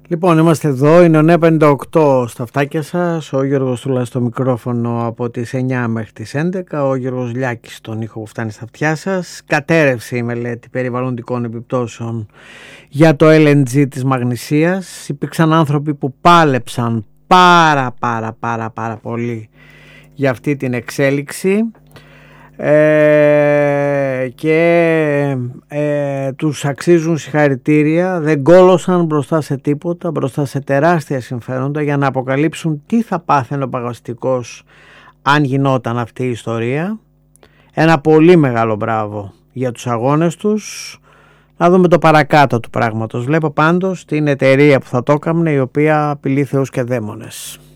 Λοιπόν, είμαστε εδώ, είναι ο ΝΕ 58 στα αυτάκια σας, ο Γιώργος Τούλας στο μικρόφωνο από τις 9 μέχρι τις 11, ο Γιώργος Λιάκης στον ήχο που φτάνει στα αυτιά σας. Κατέρευσε η μελέτη περιβαλλοντικών επιπτώσεων για το LNG της Μαγνησίας. Υπήρξαν άνθρωποι που πάλεψαν πάρα πολύ για αυτή την εξέλιξη. Και τους αξίζουν συγχαρητήρια, δεν κόλωσαν μπροστά σε τίποτα, μπροστά σε τεράστια συμφέροντα για να αποκαλύψουν τι θα πάθαινε ο Παγαστικός αν γινόταν αυτή η ιστορία. Ένα πολύ μεγάλο μπράβο για τους αγώνες τους. Να δούμε το παρακάτω του πράγματος. Βλέπω πάντως την εταιρεία που θα το έκαμνε, η οποία απειλεί θεούς και δαίμονες.